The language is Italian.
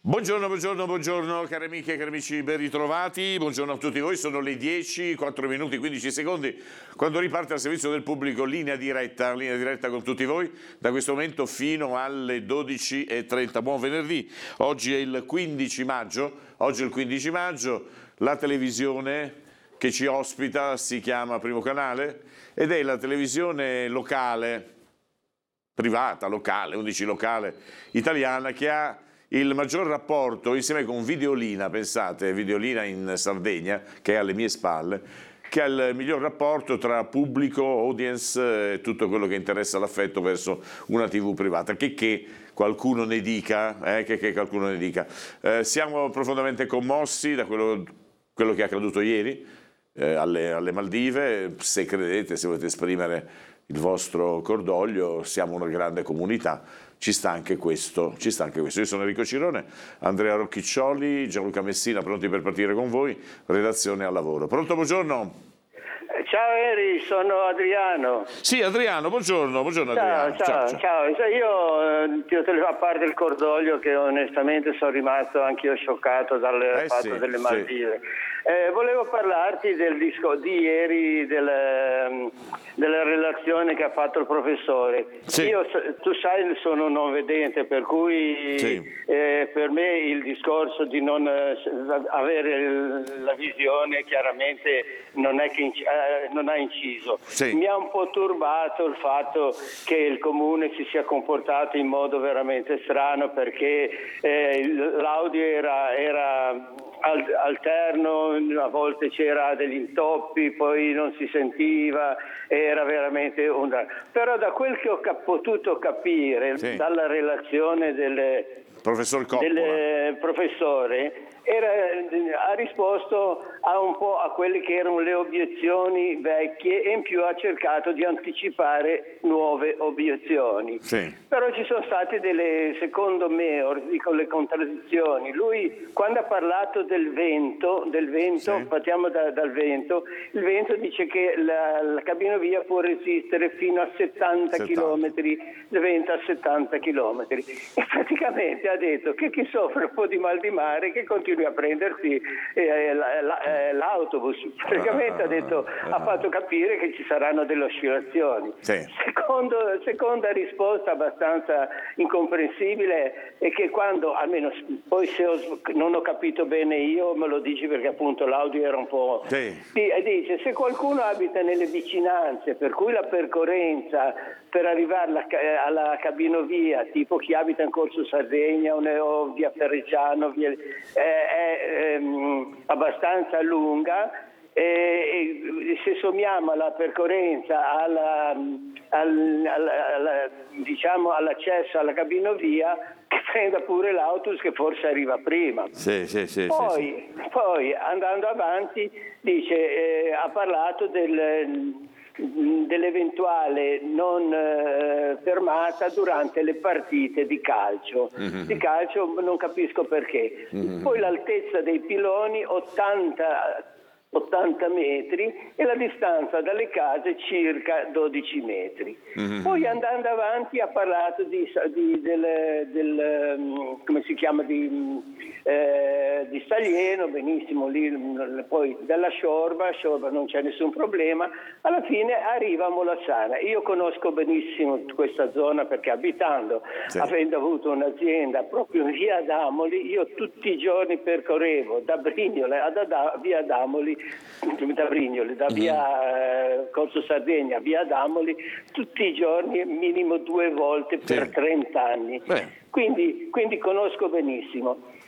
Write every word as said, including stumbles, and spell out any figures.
Buongiorno, buongiorno, buongiorno cari amiche e cari amici, ben ritrovati, buongiorno a tutti voi, sono le dieci, quattro minuti, quindici secondi, quando riparte al servizio del pubblico linea diretta, linea diretta con tutti voi, da questo momento fino alle dodici e trenta, buon venerdì, oggi è il quindici maggio, oggi è il quindici maggio, la televisione che ci ospita si chiama Primo Canale ed è la televisione locale, privata, locale, undici locale, italiana che ha il maggior rapporto insieme con Videolina, pensate, Videolina in Sardegna, che è alle mie spalle, che ha il miglior rapporto tra pubblico, audience e tutto quello che interessa l'affetto verso una tivù privata, che che qualcuno ne dica, eh, che che qualcuno ne dica. Eh, siamo profondamente commossi da quello, quello che è accaduto ieri eh, alle, alle Maldive, se credete, se volete esprimere il vostro cordoglio, siamo una grande comunità. Ci sta anche questo, ci sta anche questo. Io sono Enrico Cirone, Andrea Rocchiccioli, Gianluca Messina, pronti per partire con voi, redazione al lavoro. Pronto, buongiorno? Ciao Eri, sono Adriano. Sì, Adriano, buongiorno, buongiorno Ciao, Adriano. ciao, ciao. ciao. ciao. Io eh, ti ho a parte il cordoglio che onestamente sono rimasto anch'io scioccato dal eh fatto sì, delle Maldive. Sì. Eh, volevo parlarti del disco di ieri, delle, della relazione che ha fatto il professore. Sì. Io, tu sai, sono non vedente, per cui sì. eh, per me il discorso di non eh, avere la visione chiaramente non è che eh, non ha inciso. Sì. Mi ha un po' turbato il fatto che il comune si sia comportato in modo veramente strano, perché eh, l'audio era, era alterno, a volte c'era degli intoppi, poi non si sentiva, era veramente un... Però da quel che ho cap- potuto capire sì. dalla relazione del professor Coppola, del professore, era, ha risposto a un po' a quelle che erano le obiezioni vecchie e in più ha cercato di anticipare nuove obiezioni. Sì. Però ci sono state delle, secondo me, dico, le contraddizioni. Lui quando ha parlato del vento, del vento, sì. partiamo da, dal vento, il vento dice che la, la cabinovia può resistere fino a settanta chilometri, il vento a settanta chilometri. E praticamente ha detto che chi soffre un po' di mal di mare che continua a prendersi eh, la, la, eh, l'autobus. Praticamente ha detto, ha fatto capire che ci saranno delle oscillazioni. Sì. Secondo, seconda risposta abbastanza incomprensibile è che quando, almeno poi se ho, non ho capito bene io, me lo dici perché appunto l'audio era un po'... Sì. Dice, se qualcuno abita nelle vicinanze, per cui la percorrenza per arrivare alla, alla cabinovia, tipo chi abita in Corso Sardegna o via Ferriciano, via, eh, è ehm, abbastanza lunga, e, e se sommiamo la percorrenza alla, al, alla, alla, diciamo all'accesso alla cabinovia, che prenda pure l'autobus che forse arriva prima. Sì, sì, sì, poi, sì, sì. poi andando avanti dice, eh, ha parlato del dell'eventuale non eh, fermata durante le partite di calcio. Mm-hmm. Di calcio non capisco perché. Mm-hmm. Poi l'altezza dei piloni ottanta metri e la distanza dalle case circa dodici metri. Mm-hmm. Poi andando avanti ha parlato di, di, del, del come si chiama di, eh, di Staglieno, benissimo, lì, poi dalla Sciorba, Sciorba non c'è nessun problema, alla fine arriva a Molassana. Io conosco benissimo questa zona perché abitando, sì. avendo avuto un'azienda proprio in via Adamoli, io tutti i giorni percorrevo da Brignole ad Ad- via Adamoli, da Brignole, da via eh, Corso Sardegna a via Adamoli, tutti i giorni minimo due volte per sì. trenta anni. Quindi, quindi conosco benissimo.